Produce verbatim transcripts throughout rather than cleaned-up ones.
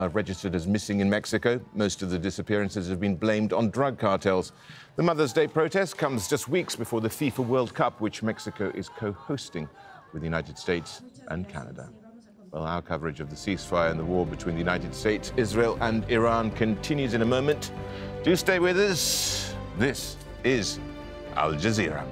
are registered as missing in Mexico. Most of the disappearances have been blamed on drug cartels. The Mother's Day protest comes just weeks before the FIFA World Cup, which Mexico is co-hosting with the United States and Canada. Well, our coverage of the ceasefire and the war between the United States, Israel and Iran continues in a moment. Do stay with us. This is Al Jazeera.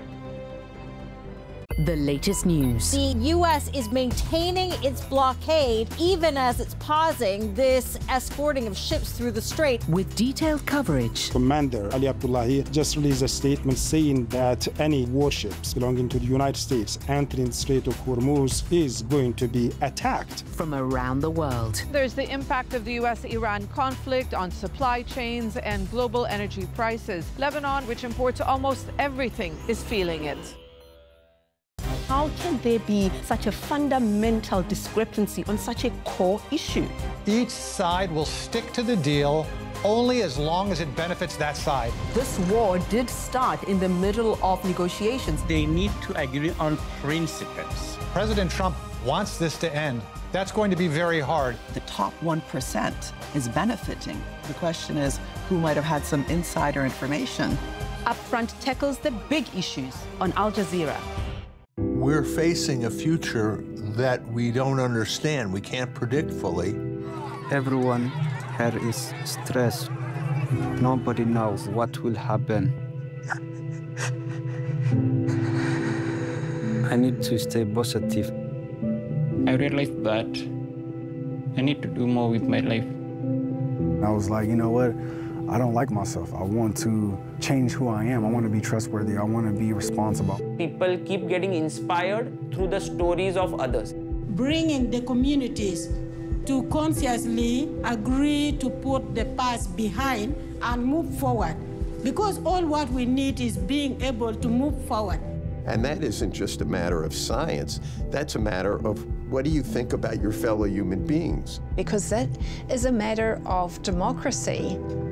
The latest news. The U S is maintaining its blockade even as it's pausing this escorting of ships through the strait. With detailed coverage. Commander Ali Abdullahi just released a statement saying that any warships belonging to the United States entering the Strait of Hormuz is going to be attacked. From around the world. There's the impact of the U S Iran conflict on supply chains and global energy prices. Lebanon, which imports almost everything, is feeling it. How can there be such a fundamental discrepancy on such a core issue? Each side will stick to the deal only as long as it benefits that side. This war did start in the middle of negotiations. They need to agree on principles. President Trump wants this to end. That's going to be very hard. The top one percent is benefiting. The question is, who might have had some insider information? Upfront tackles the big issues on Al Jazeera. We're facing a future that we don't understand, we can't predict fully. Everyone here is stressed. Nobody knows what will happen. I need to stay positive. I realized that I need to do more with my life. I was like, you know what? I don't like myself. I want to change who I am. I want to be trustworthy. I want to be responsible. People keep getting inspired through the stories of others. Bringing the communities to consciously agree to put the past behind and move forward. Because all what we need is being able to move forward. And that isn't just a matter of science. That's a matter of what do you think about your fellow human beings? Because that is a matter of democracy.